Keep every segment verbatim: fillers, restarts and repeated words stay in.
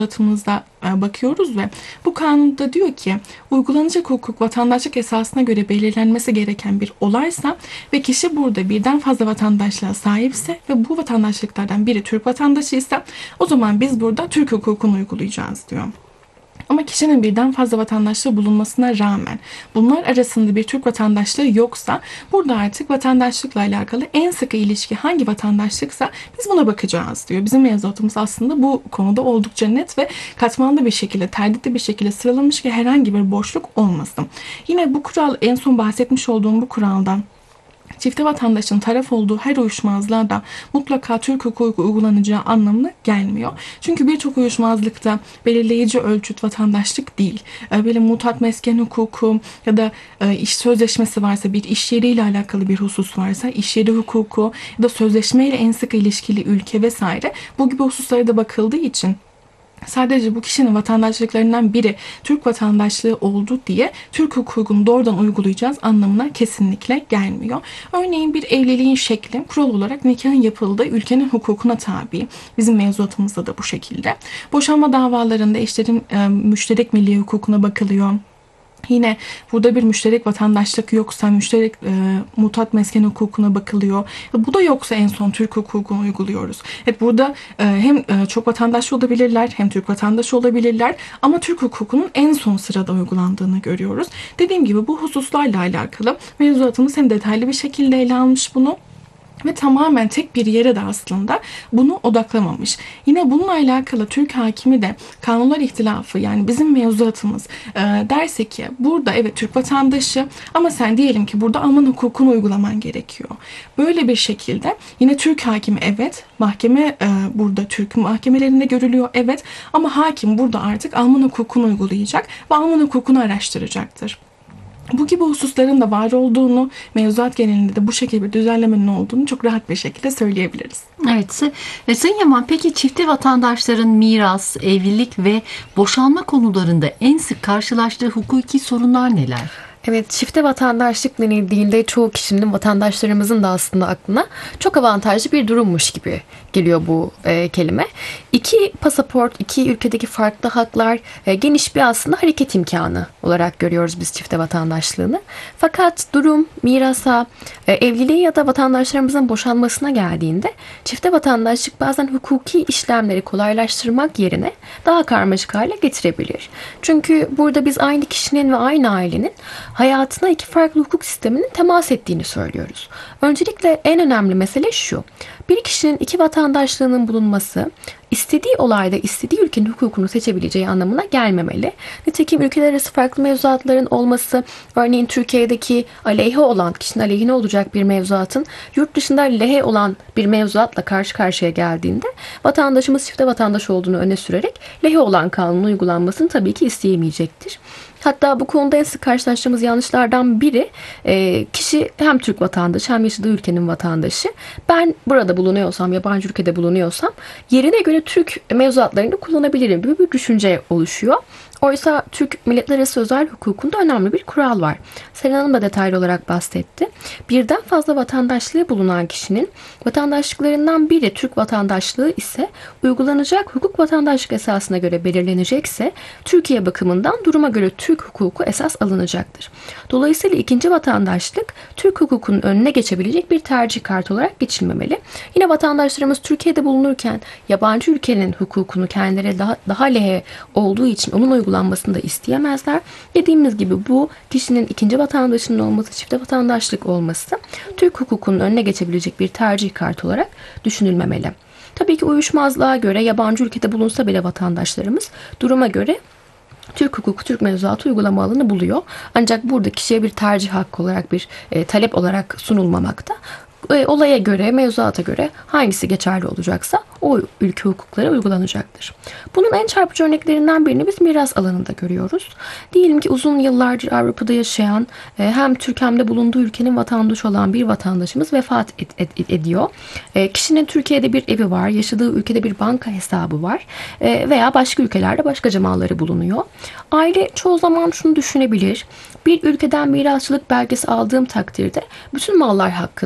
mevzuatımızda e, bakıyoruz ve bu kanunda diyor ki uygulanacak hukuk vatandaşlık esasına göre belirlenmesi gereken bir olaysa ve kişi burada birden fazla vatandaşlığa sahipse ve bu vatandaşlıklardan biri Türk vatandaşıysa o zaman biz burada Türk hukukunu uygulayacağız diyor. Ama kişinin birden fazla vatandaşlığı bulunmasına rağmen bunlar arasında bir Türk vatandaşlığı yoksa burada artık vatandaşlıkla alakalı en sıkı ilişki hangi vatandaşlıksa biz buna bakacağız diyor. Bizim mevzuatımız aslında bu konuda oldukça net ve katmanlı bir şekilde, terditli bir şekilde sıralamış ki herhangi bir boşluk olmasın. Yine bu kural, en son bahsetmiş olduğum bu kuraldan çifte vatandaşın taraf olduğu her uyuşmazlığa da mutlaka Türk hukuku uygulanacağı anlamına gelmiyor. Çünkü birçok uyuşmazlıkta belirleyici ölçüt vatandaşlık değil. Böyle mutat mesken hukuku ya da iş sözleşmesi varsa, bir iş yeriyle alakalı bir husus varsa, iş yeri hukuku ya da sözleşmeyle en sık ilişkili ülke vesaire, bu gibi hususlara da bakıldığı için sadece bu kişinin vatandaşlıklarından biri Türk vatandaşlığı oldu diye Türk hukukunu doğrudan uygulayacağız anlamına kesinlikle gelmiyor. Örneğin bir evliliğin şekli kural olarak nikahın yapıldığı ülkenin hukukuna tabi. Bizim mevzuatımızda da bu şekilde. Boşanma davalarında eşlerin e, müşterek milli hukukuna bakılıyor. Yine burada bir müşterek vatandaşlık yoksa müşterek e, mutat mesken hukukuna bakılıyor. Bu da yoksa en son Türk hukukunu uyguluyoruz. Evet, burada e, hem e, çok vatandaşlı olabilirler hem Türk vatandaşı olabilirler ama Türk hukukunun en son sırada uygulandığını görüyoruz. Dediğim gibi bu hususlarla alakalı mevzuatımız hem detaylı bir şekilde ele almış bunu ve tamamen tek bir yere de aslında bunu odaklamamış. Yine bununla alakalı Türk hakimi de kanunlar ihtilafı, yani bizim mevzuatımız e, derse ki burada evet Türk vatandaşı ama sen diyelim ki burada Alman hukukunu uygulaman gerekiyor. Böyle bir şekilde yine Türk hakimi evet mahkeme e, burada Türk mahkemelerinde görülüyor evet ama hakim burada artık Alman hukukunu uygulayacak ve Alman hukukunu araştıracaktır. Bu gibi hususların da var olduğunu, mevzuat genelinde de bu şekilde bir düzenlemenin olduğunu çok rahat bir şekilde söyleyebiliriz. Evet. E, Sayın Yaman, peki çifte vatandaşların miras, evlilik ve boşanma konularında en sık karşılaştığı hukuki sorunlar neler? Evet, çifte vatandaşlık denildiğinde çoğu kişinin, vatandaşlarımızın da aslında aklına çok avantajlı bir durummuş gibi geliyor bu e, kelime. İki pasaport, iki ülkedeki farklı haklar, e, geniş bir aslında hareket imkanı olarak görüyoruz biz çifte vatandaşlığını. Fakat durum mirasa, e, evliliğe ya da vatandaşlarımızın boşanmasına geldiğinde çifte vatandaşlık bazen hukuki işlemleri kolaylaştırmak yerine daha karmaşık hale getirebilir. Çünkü burada biz aynı kişinin ve aynı ailenin hayatına iki farklı hukuk sisteminin temas ettiğini söylüyoruz. Öncelikle en önemli mesele şu: bir kişinin iki vatandaşlığının bulunması istediği olayda istediği ülkenin hukukunu seçebileceği anlamına gelmemeli. Nitekim ülkeler arası farklı mevzuatların olması, örneğin Türkiye'deki aleyhe olan, kişinin aleyhine olacak bir mevzuatın yurt dışında lehe olan bir mevzuatla karşı karşıya geldiğinde vatandaşımız çifte vatandaş olduğunu öne sürerek lehe olan kanunun uygulanmasını tabii ki isteyemeyecektir. Hatta bu konuda en sık karşılaştığımız yanlışlardan biri, e, kişi hem Türk vatandaşı hem yaşadığı ülkenin vatandaşı. Ben burada bulunuyorsam, yabancı ülkede bulunuyorsam yerine göre Türk mevzuatlarını kullanabilirim gibi bir düşünce oluşuyor. Oysa Türk Milletler Arası Özel Hukukunda önemli bir kural var. Seren Hanım da detaylı olarak bahsetti. Birden fazla vatandaşlığı bulunan kişinin vatandaşlıklarından biri Türk vatandaşlığı ise uygulanacak hukuk vatandaşlık esasına göre belirlenecekse Türkiye bakımından duruma göre Türk hukuku esas alınacaktır. Dolayısıyla ikinci vatandaşlık Türk hukukunun önüne geçebilecek bir tercih kartı olarak geçilmemeli. Yine vatandaşlarımız Türkiye'de bulunurken yabancı ülkenin hukukunu kendileri daha, daha lehe olduğu için onun uygulanmasını da isteyemezler. Dediğimiz gibi bu kişinin ikinci vatandaşının olması, çifte vatandaşlık olması Türk hukukunun önüne geçebilecek bir tercih kartı olarak düşünülmemeli. Tabii ki uyuşmazlığa göre yabancı ülkede bulunsa bile vatandaşlarımız duruma göre Türk hukuku, Türk mevzuatı uygulama alanı buluyor. Ancak burada kişiye bir tercih hakkı olarak, bir e, talep olarak sunulmamakta. E, olaya göre, mevzuata göre hangisi geçerli olacaksa o ülke hukukları uygulanacaktır. Bunun en çarpıcı örneklerinden birini biz miras alanında görüyoruz. Diyelim ki uzun yıllardır Avrupa'da yaşayan, e, hem Türk hem de bulunduğu ülkenin vatandaşı olan bir vatandaşımız vefat ed- ed- ediyor. E, kişinin Türkiye'de bir evi var, yaşadığı ülkede bir banka hesabı var e, veya başka ülkelerde başka malları bulunuyor. Aile çoğu zaman şunu düşünebilir: bir ülkeden mirasçılık belgesi aldığım takdirde bütün mallar hakkında bu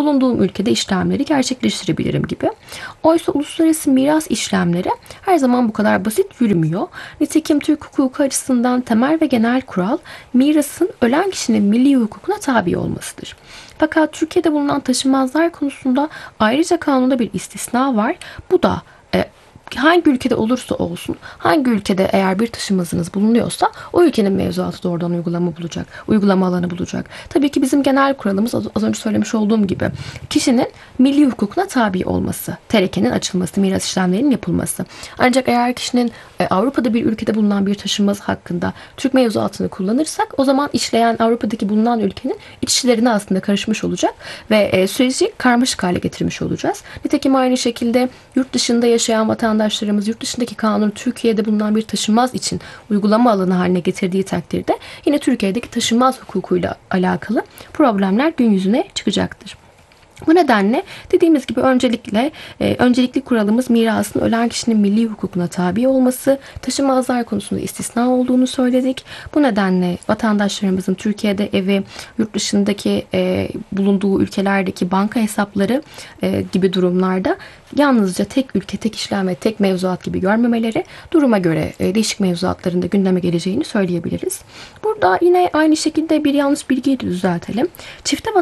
bulunduğum ülkede işlemleri gerçekleştirebilirim gibi. Oysa uluslararası miras işlemleri her zaman bu kadar basit yürümüyor. Nitekim Türk hukuku açısından temel ve genel kural mirasın ölen kişinin milli hukukuna tabi olmasıdır. Fakat Türkiye'de bulunan taşınmazlar konusunda ayrıca kanunda bir istisna var. Bu da e, hangi ülkede olursa olsun, hangi ülkede eğer bir taşınmazınız bulunuyorsa o ülkenin mevzuatı doğrudan uygulama bulacak, uygulama alanı bulacak. Tabii ki bizim genel kuralımız az önce söylemiş olduğum gibi kişinin milli hukukuna tabi olması, terekenin açılması, miras işlemlerinin yapılması. Ancak eğer kişinin e, Avrupa'da bir ülkede bulunan bir taşınmaz hakkında Türk mevzuatını kullanırsak o zaman işleyen Avrupa'daki bulunan ülkenin iç işlerine aslında karışmış olacak ve e, süreci karmaşık hale getirmiş olacağız. Nitekim aynı şekilde yurt dışında yaşayan vatandaşlarımız yurt dışındaki kanunu Türkiye'de bulunan bir taşınmaz için uygulama alanı haline getirdiği takdirde yine Türkiye'deki taşınmaz hukukuyla alakalı problemler gün yüzüne çıkacaktır. Bu nedenle dediğimiz gibi öncelikle e, öncelikli kuralımız mirasın ölen kişinin milli hukukuna tabi olması, taşınmazlar konusunda istisna olduğunu söyledik. Bu nedenle vatandaşlarımızın Türkiye'de evi, yurt dışındaki e, bulunduğu ülkelerdeki banka hesapları e, gibi durumlarda yalnızca tek ülke, tek işlem ve tek mevzuat gibi görmemeleri, duruma göre e, değişik mevzuatlarında gündeme geleceğini söyleyebiliriz. Burada yine aynı şekilde bir yanlış bilgiyi de düzeltelim. Çifte